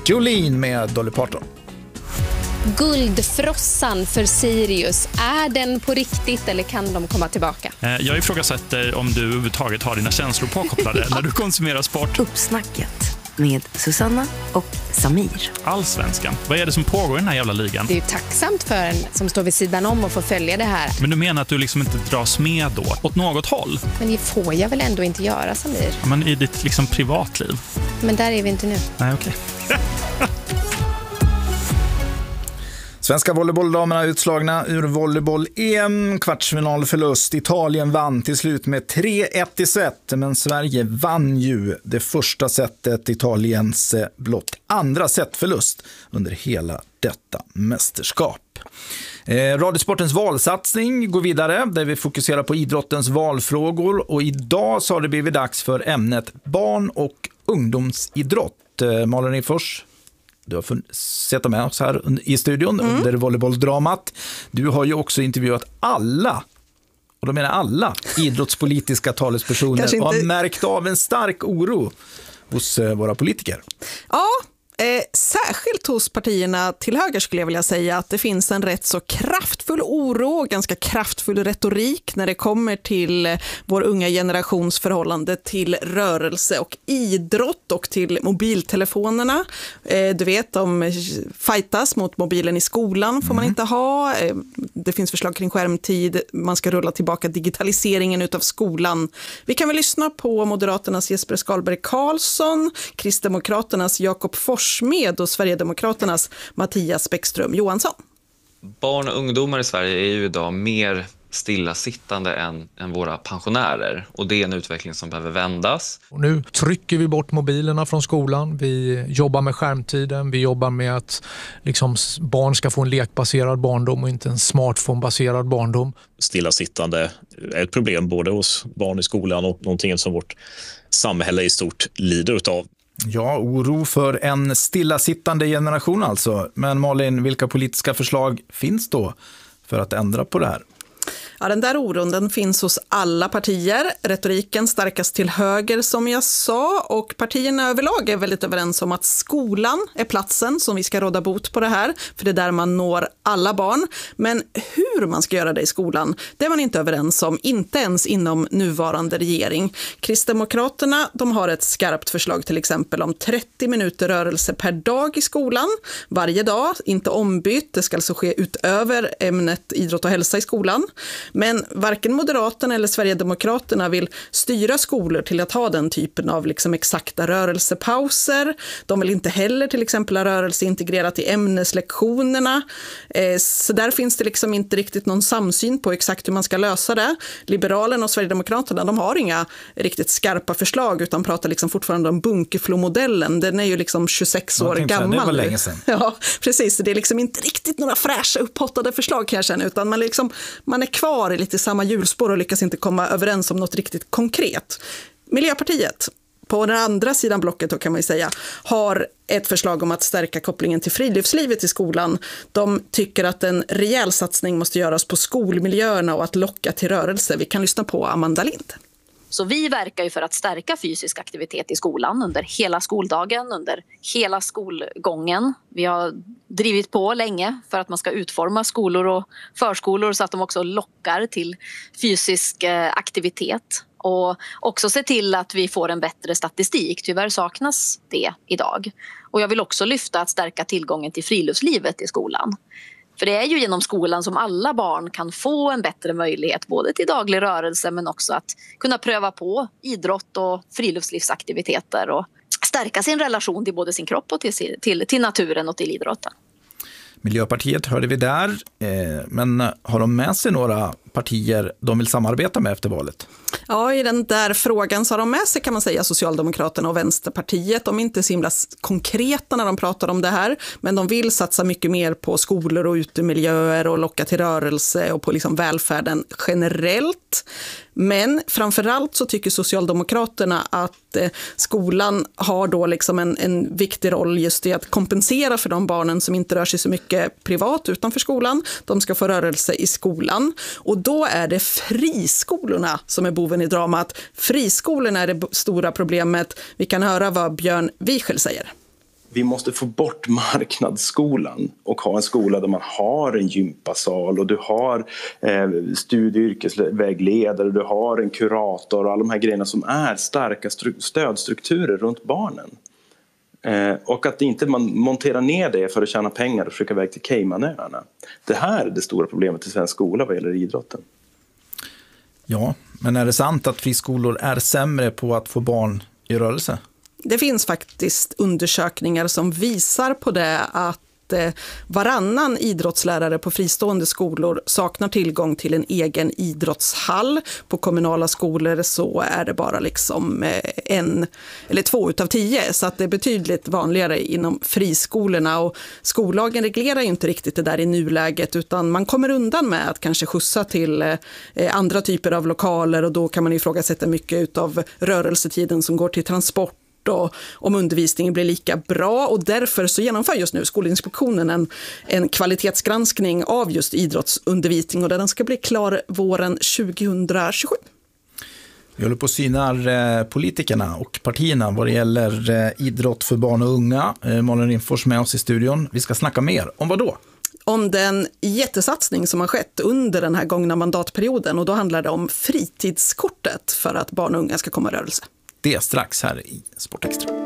Jolene med Dolly Parton. Guldfrossan för Sirius, är den på riktigt eller kan de komma tillbaka? Jag ifrågasätter om du överhuvudtaget har dina känslor påkopplade när du konsumerar sport. Uppsnacket med Susanna och Samir. Allsvenskan. Vad är det som pågår i den här jävla ligan? Det är ju tacksamt för en som står vid sidan om och får följa det här. Men du menar att du liksom inte dras med då? Åt något håll? Men det får jag väl ändå inte göra, Samir? Ja, men i ditt liksom privatliv? Men där är vi inte nu. Nej, okej. Svenska volleybolldamerna utslagna ur volleyboll-EM, kvartsfinalförlust. Italien vann till slut med 3-1 i set, men Sverige vann ju det första setet, Italiens blott andra setförlust under hela detta mästerskap. Radiosportens valsatsning går vidare där vi fokuserar på idrottens valfrågor, och idag så har det blivit dags för ämnet barn- och ungdomsidrott. Malin Riffors, du har sett med oss här i studion under volleybolldramat. Du har ju också intervjuat alla, och då menar alla, idrottspolitiska talespersoner och har märkt av en stark oro hos våra politiker. Ja, särskilt hos partierna till höger skulle jag vilja säga att det finns en rätt så kraftfull oro och ganska kraftfull retorik när det kommer till vår unga generations förhållande till rörelse och idrott och till mobiltelefonerna. Du vet, de fightas mot mobilen i skolan får man inte ha. Det finns förslag kring skärmtid. Man ska rulla tillbaka digitaliseringen utav skolan. Vi kan väl lyssna på Moderaternas Jesper Skalberg Karlsson, Kristdemokraternas Jakob Forssmed och Sverigedemokraternas Mattias Bäckström Johansson. Barn och ungdomar i Sverige är ju idag mer stillasittande än våra pensionärer, och det är en utveckling som behöver vändas. Och nu trycker vi bort mobilerna från skolan, vi jobbar med skärmtiden, vi jobbar med att liksom, barn ska få en lekbaserad barndom och inte en smartphone-baserad barndom. Stillasittande är ett problem både hos barn i skolan och någonting som vårt samhälle i stort lider utav. Ja, oro för en stillasittande generation alltså. Men Malin, vilka politiska förslag finns då för att ändra på det här? Ja, den där oron den finns hos alla partier. Retoriken starkast till höger som jag sa, och partierna överlag är väldigt överens om att skolan är platsen som vi ska råda bot på det här, för det är där man når alla barn. Men hur man ska göra det i skolan, det är man inte överens om, inte ens inom nuvarande regering. Kristdemokraterna, de har ett skarpt förslag till exempel om 30 minuter rörelse per dag i skolan, varje dag, inte ombytt. Det ska alltså ske utöver ämnet idrott och hälsa i skolan. Men varken Moderaterna eller Sverigedemokraterna vill styra skolor till att ha den typen av liksom exakta rörelsepauser. De vill inte heller till exempel ha rörelse integrerat i ämneslektionerna. Så där finns det liksom inte riktigt någon samsyn på exakt hur man ska lösa det. Liberalerna och Sverigedemokraterna, de har inga riktigt skarpa förslag utan pratar liksom fortfarande om Bunkeflo-modellen. Den är ju liksom 26 år gammal. Det var länge sedan. Ja, precis. Det är liksom inte riktigt några fräscha upphottade förslag kan jag känna, utan man är kvar i lite samma hjulspår och lyckas inte komma överens om något riktigt konkret. Miljöpartiet, på den andra sidan blocket då kan man ju säga, har ett förslag om att stärka kopplingen till friluftslivet i skolan. De tycker att en rejäl satsning måste göras på skolmiljöerna och att locka till rörelse. Vi kan lyssna på Amanda Lind. Så vi verkar ju för att stärka fysisk aktivitet i skolan under hela skoldagen, under hela skolgången. Vi har drivit på länge för att man ska utforma skolor och förskolor så att de också lockar till fysisk aktivitet. Och också se till att vi får en bättre statistik. Tyvärr saknas det idag. Och jag vill också lyfta att stärka tillgången till friluftslivet i skolan. För det är ju genom skolan som alla barn kan få en bättre möjlighet både till daglig rörelse men också att kunna pröva på idrott och friluftslivsaktiviteter och stärka sin relation till både sin kropp och till naturen och till idrotten. Miljöpartiet hörde vi där, men har de med sig några partier de vill samarbeta med efter valet? Ja, i den där frågan så har de med sig kan man säga Socialdemokraterna och Vänsterpartiet. De är inte så himla konkreta när de pratar om det här, men de vill satsa mycket mer på skolor och utemiljöer och locka till rörelse och på liksom välfärden generellt. Men framförallt så tycker Socialdemokraterna att skolan har då liksom en viktig roll just i att kompensera för de barnen som inte rör sig så mycket privat utanför skolan. De ska få rörelse i skolan. Och då är det friskolorna som är boven i dramat. Friskolorna är det stora problemet. Vi kan höra vad Björn Wiechel säger. vi måste få bort marknadsskolan och ha en skola där man har en gympasal och du har studie- och yrkesvägledare, du har en kurator och alla de här grejerna som är starka stödstrukturer runt barnen. Och att inte man monterar ner det för att tjäna pengar och försöka iväg till Caymanöarna. Det här är det stora problemet i svensk skola vad gäller idrotten. Ja, men är det sant att friskolor är sämre på att få barn i rörelse? Det finns faktiskt undersökningar som visar på det, att varannan idrottslärare på fristående skolor saknar tillgång till en egen idrottshall. På kommunala skolor så är det bara liksom 1 eller 2 utav 10, så att det är betydligt vanligare inom friskolorna, och skollagen reglerar ju inte riktigt det där i nuläget, utan man kommer undan med att kanske skjutsa till andra typer av lokaler, och då kan man ifrågasätta mycket utav rörelsetiden som går till transport och om undervisningen blir lika bra, och därför så genomför just nu Skolinspektionen en kvalitetsgranskning av just idrottsundervisning, och den ska bli klar våren 2027. Vi håller på att synar politikerna och partierna vad det gäller idrott för barn och unga. Malin Rimfors med oss i studion. Vi ska snacka mer om vad då? Om den jättesatsning som har skett under den här gångna mandatperioden, och då handlar det om fritidskortet för att barn och unga ska komma i rörelse. Det är strax här i Sportextra.